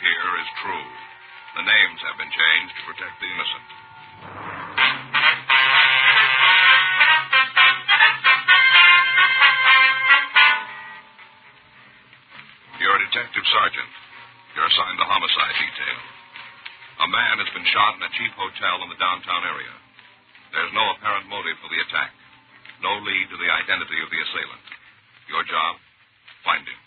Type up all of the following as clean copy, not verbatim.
here is true. The names have been changed to protect the innocent. You're a detective sergeant. You're assigned the homicide detail. A man has been shot in a cheap hotel in the downtown area. There's no apparent motive for the attack. No lead to the identity of the assailant. Your job, find him.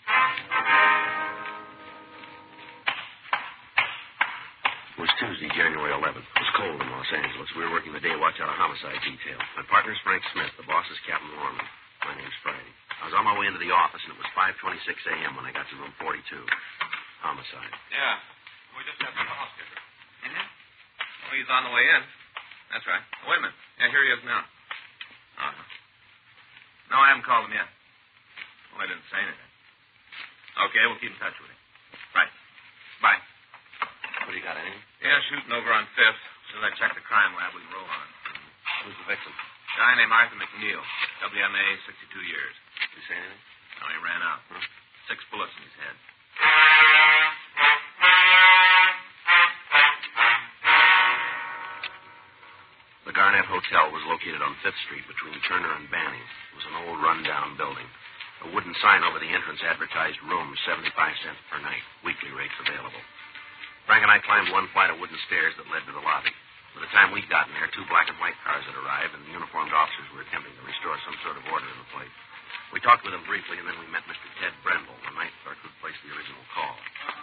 It was Tuesday, January 11th. It was cold in Los Angeles. We were working the day watch out of homicide detail. My partner's Frank Smith. The boss is Captain Warman. My name's Friday. I was on my way into the office, and it was 5:26 a.m. when I got to room 42. Homicide. Yeah. We just have the housekeeper. Mm-hmm. Oh, he's on the way in. That's right. Wait a minute. Yeah, here he is now. Uh-huh. No, I haven't called him yet. Well, I didn't say anything. Okay, we'll keep in touch with him. Right. Bye. What do you got, anything? Yeah, shooting over on 5th. As soon as I check the crime lab, we can roll on. Who's the victim? A guy named Arthur McNeil. WMA, 62 years. Did you say anything? No, he ran out. Huh? 6 bullets in his head. The Garnett Hotel was located on 5th Street between Turner and Banning. It was an old, run-down building. A wooden sign over the entrance advertised rooms, 75 cents per night. Weekly rates available. Frank and I climbed one flight of wooden stairs that led to the lobby. By the time we'd gotten there, 2 black and white cars had arrived, and the uniformed officers were attempting to restore some sort of order in the place. We talked with them briefly, and then we met Mr. Ted Brendel, the night clerk who'd placed the original call.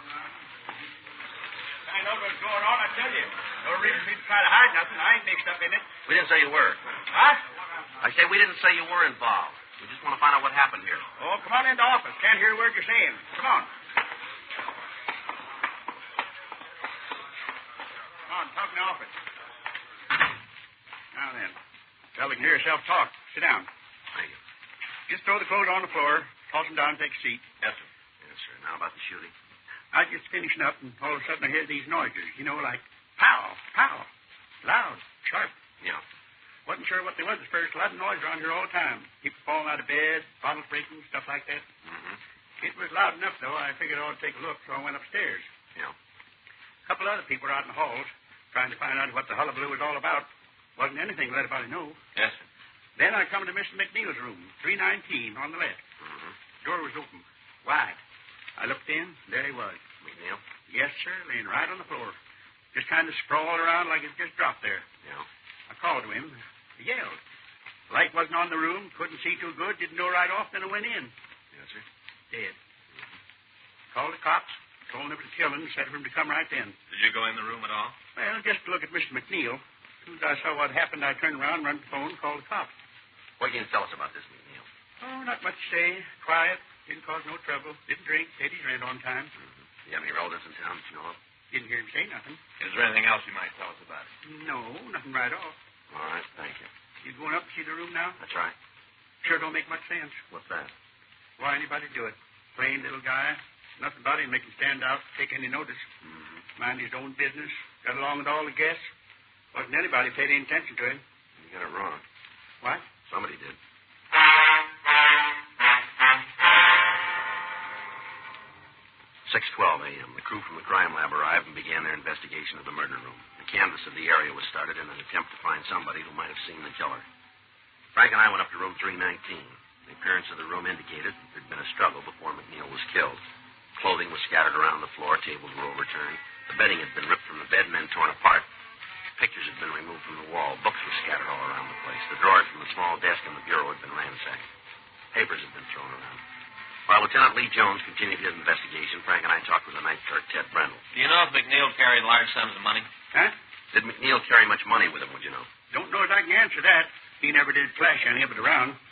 I know what's going on, I tell you. No reason for me to try to hide nothing. I ain't mixed up in it. We didn't say you were. Huh? I say we didn't say you were involved. We just want to find out what happened here. Oh, come on in the office. Can't hear a word you're saying. Come on. Come on, talk in the office. Now then. Well, we can hear yourself talk. Sit down. Thank you. Just throw the clothes on the floor, toss them down, and take a seat. Yes, sir. Yes, sir. Now about the shooting. I was just finishing up, and all of a sudden I hear these noises. You know, like pow, pow. Loud, sharp. Yeah. Wasn't sure what they was at first. A lot of noise around here all the time. People falling out of bed, bottles breaking, stuff like that. Mm-hmm. It was loud enough, though. I figured I ought to take a look, so I went upstairs. Yeah. A couple other people were out in the halls trying to find out what the hullabaloo was all about. Wasn't anything to let anybody know. Yes, sir. Then I come to Mr. McNeil's room, 319 on the left. Mm-hmm. Door was open, wide. I looked in, there he was. McNeil? Yes, sir, laying right on the floor. Just kind of sprawled around like it just dropped there. Yeah. I called to him. He yelled. Light wasn't on the room, couldn't see too good, didn't know right off, then I went in. Yes, sir. Dead. Called the cops, told them it was a killing, said for him to come right then. Did you go in the room at all? Well, just to look at Mr. McNeil. As soon as I saw what happened, I turned around, run to the phone, called the cops. What can you tell us about this, McNeil? Oh, not much to say. Quiet, didn't cause no trouble, didn't drink, paid his rent on time. Mm-hmm. Do you have any relatives in town that you know of? Didn't hear him say nothing. Is there anything else you might tell us about it? No, nothing right off. All right, thank you. You going up to see the room now? That's right. Sure don't make much sense. What's that? Why anybody do it? Plain little guy. Nothing about him make him stand out, take any notice. Mm-hmm. Mind his own business. Got along with all the guests. Wasn't anybody paid any attention to him. You got it wrong. What? Somebody did. 6:12 a.m. The crew from the crime lab arrived and began their investigation of the murder room. The canvass of the area was started in an attempt to find somebody who might have seen the killer. Frank and I went up to room 319. The appearance of the room indicated that there had been a struggle before McNeil was killed. Clothing was scattered around the floor. Tables were overturned. The bedding had been ripped from the bed and then torn apart. Pictures had been removed from the wall. Books were scattered all around the place. The drawers from the small desk and the bureau had been ransacked. Papers had been thrown around. While Lieutenant Lee Jones continued his investigation, Frank and I talked with the night clerk, Ted Brendel. Do you know if McNeil carried large sums of money? Huh? Did McNeil carry much money with him, would you know? Don't know if I can answer that. He never did flash any of it around.